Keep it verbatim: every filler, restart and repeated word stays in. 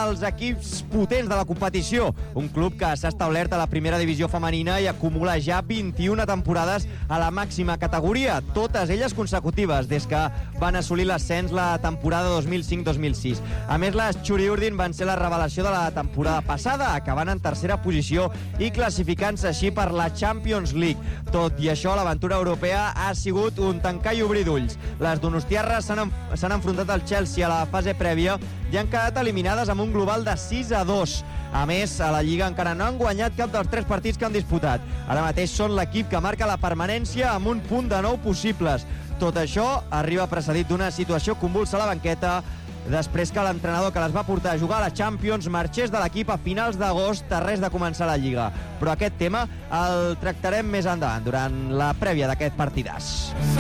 dels equips potents de la competició. Un club que s'ha establert a la primera divisió femenina i acumula ja vint-i-una temporades a la màxima categoria, totes elles consecutives, des que van assolir l'ascens la temporada dos mil cinc dos mil sis. A més, les Churiurdin van ser la revelació de la temporada passada, acabant en tercera posició i classificant-se així per la Champions League. Tot i això, l'aventura europea ha sigut un tancar i obrir d'ulls. Les donostiarres s'han s'han enfrontat al Chelsea a la fase prèvia i han quedat eliminades amb un global de sis a dos. A més, a la Lliga encara no han guanyat cap dels tres partits que han disputat. Ara mateix són l'equip que marca la permanència amb un punt de nou possibles. Tot això arriba precedit d'una situació convulsa a la banqueta després que l'entrenador que les va portar a jugar a la Champions marxés de l'equip a finals d'agost a res de començar la Lliga. Però aquest tema el tractarem més endavant, durant la prèvia d'aquest partidàs.